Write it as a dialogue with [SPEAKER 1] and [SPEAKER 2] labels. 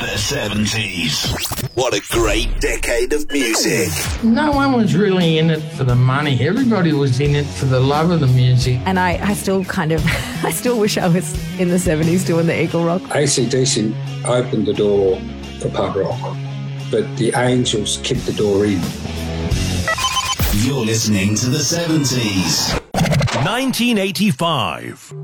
[SPEAKER 1] The 70s. What a great decade of music.
[SPEAKER 2] No one was really in it for the money. Everybody was in it for the love of the music.
[SPEAKER 3] And I still I still wish I was in the 70s doing the Eagle Rock.
[SPEAKER 4] AC/DC opened the door for pub rock, but the Angels kicked the door in.
[SPEAKER 1] You're listening to the 70s.
[SPEAKER 5] 1985.